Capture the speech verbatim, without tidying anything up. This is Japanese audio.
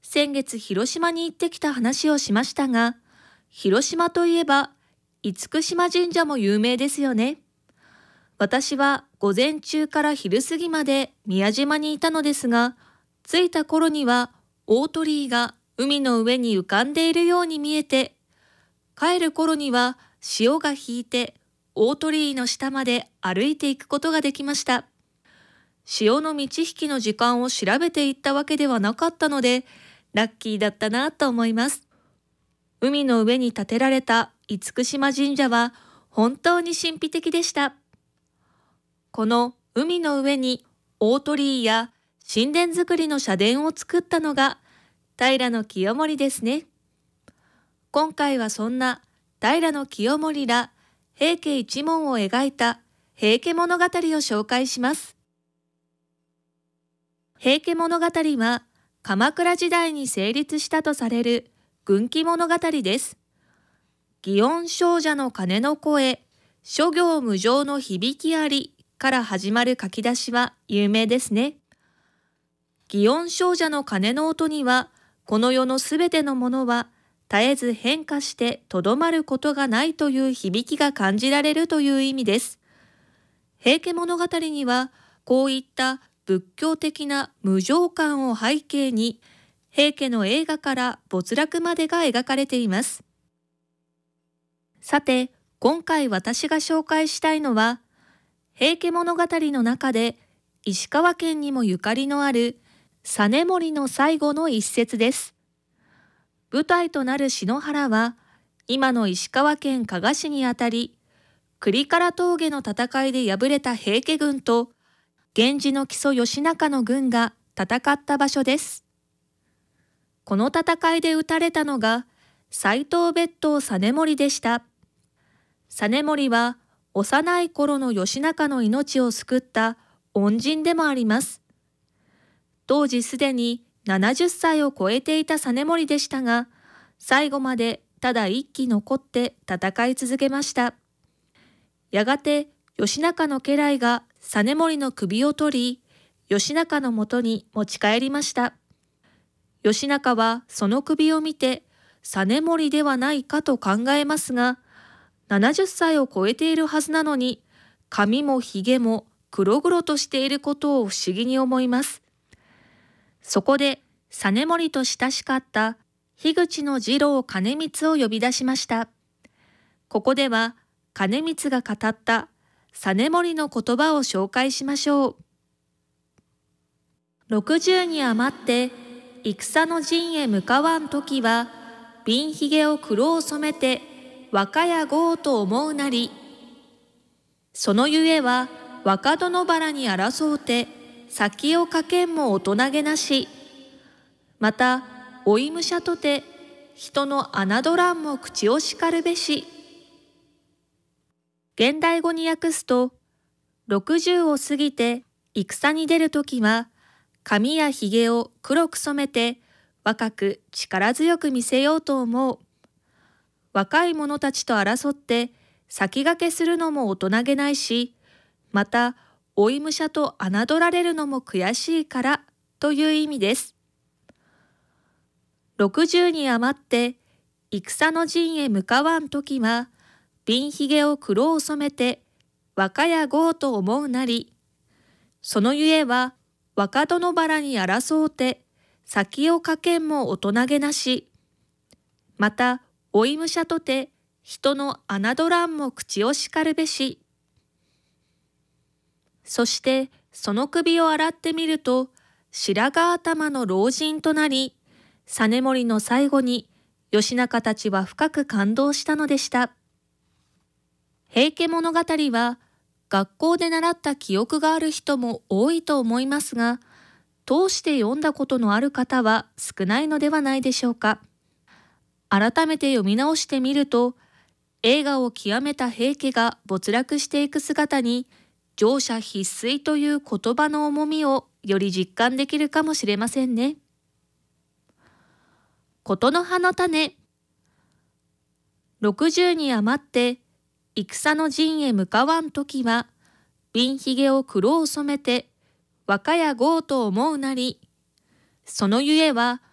先月広島に行ってきた話をしましたが、広島といえば厳島神社も有名ですよね。私は午前中から昼過ぎまで宮島にいたのですが、着いた頃には大鳥居が海の上に浮かんでいるように見えて、帰る頃には潮が引いて大鳥居の下まで歩いていくことができました。潮の満ち引きの時間を調べていったわけではなかったので、ラッキーだったなと思います。海の上に建てられた厳島神社は本当に神秘的でした。この海の上に大鳥居や神殿造りの社殿を作ったのが平清盛ですね。今回はそんな平清盛ら平家一門を描いた平家物語を紹介します。平家物語は鎌倉時代に成立したとされる軍記物語です。祇園精舎の鐘の声、諸行無常の響きありから始まる書き出しは有名ですね。祇園精舎の鐘の音には、この世のすべてのものは絶えず変化してとどまることがないという響きが感じられるという意味です。平家物語にはこういった仏教的な無常観を背景に、平家の栄華から没落までが描かれています。さて、今回私が紹介したいのは、平家物語の中で石川県にもゆかりのある実盛の最後の一節です。舞台となる篠原は、今の石川県加賀市にあたり、栗唐峠の戦いで敗れた平家軍と、源氏の木曽義仲の軍が戦った場所です。この戦いで討たれたのが、斎藤別当実盛でした。実盛は、幼い頃の義仲の命を救った恩人でもあります。当時すでにななじゅっさいを超えていた実盛でしたが、最後までただ一騎残って戦い続けました。やがて義仲の家来が実盛の首を取り、義仲のもとに持ち帰りました。義仲はその首を見て、実盛ではないかと考えますが、ななじゅっさいを超えているはずなのに、髪もひげも黒々としていることを不思議に思います。そこで、実盛と親しかった樋口の次郎兼光を呼び出しました。ここでは、兼光が語った実盛の言葉を紹介しましょう。六十に余って、戦の陣へ向かわんときは、鬢ひげを黒を染めて、若や豪と思うなり。そのゆえは若殿原に争うて先をかけんも大人げなし。また老い武者とて人の侮らんも口をしかるべし。現代語に訳すと、六十を過ぎて戦に出るときは髪やひげを黒く染めて若く力強く見せようと思う。若い者たちと争って先駆けするのも大人げないし、また老い武者と侮られるのも悔しいからという意味です。六十に余って戦の陣へ向かわんときは、鬢ひげを黒を染めて若や豪と思うなり。そのゆえは若殿原に争うて先をかけんも大人げなし。また老い武者とて人の侮らんも口をしかるべし。そしてその首を洗ってみると、白髪頭の老人となり、実盛の最後に義仲たちは深く感動したのでした。平家物語は学校で習った記憶がある人も多いと思いますが、通して読んだことのある方は少ないのではないでしょうか。改めて読み直してみると、栄華を極めた平家が没落していく姿に、乗車必須という言葉の重みをより実感できるかもしれませんね。ことの葉の種。六十に余って戦の陣へ向かわんときは、鬢ひげを黒を染めて若や豪と思うなり。そのゆえは